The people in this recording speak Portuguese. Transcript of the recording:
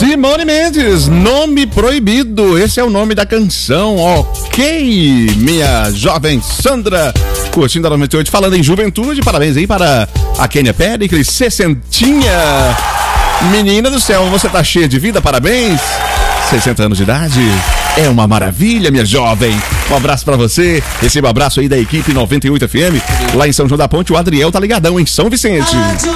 Simone Mendes, Nome Proibido. Esse é o nome da canção, ok? Minha jovem Sandra, curtindo a 98, falando em juventude. Parabéns aí para a Kênia Pericles, 60. Menina do céu, você tá cheia de vida, parabéns. 60 anos de idade, é uma maravilha, minha jovem. Um abraço pra você, receba um abraço aí da equipe 98 FM. Lá em São João da Ponte, o Adriel tá ligadão em São Vicente.